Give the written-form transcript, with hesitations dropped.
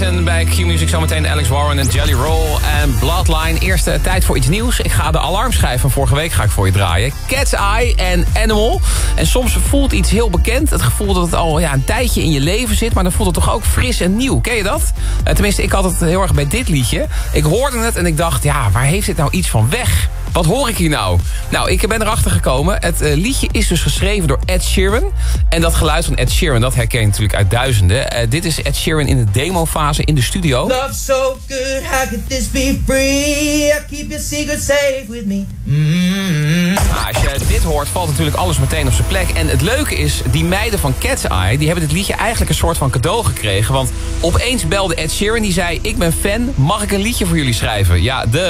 En bij Q-Music zometeen Alex Warren en Jelly Roll en Bloodline. Eerste tijd voor iets nieuws. Ik ga de alarmschijf van vorige week voor je draaien. Cat's Eye en Animal. En soms voelt iets heel bekend. Het gevoel dat het al een tijdje in je leven zit. Maar dan voelt het toch ook fris en nieuw. Ken je dat? Tenminste, ik had het heel erg bij dit liedje. Ik hoorde het en ik dacht, waar heeft dit nou iets van weg? Wat hoor ik hier nou? Nou, ik ben erachter gekomen. Het liedje is dus geschreven door Ed Sheeran. En dat geluid van Ed Sheeran, dat herken je natuurlijk uit duizenden. Dit is Ed Sheeran in de demofase in de studio. Love so good, how could this be free? I keep your secret safe with me. Als je dit hoort, valt natuurlijk alles meteen op zijn plek. En het leuke is, die meiden van Cat's Eye, die hebben dit liedje eigenlijk een soort van cadeau gekregen. Want opeens belde Ed Sheeran, die zei, ik ben fan, mag ik een liedje voor jullie schrijven? Ja,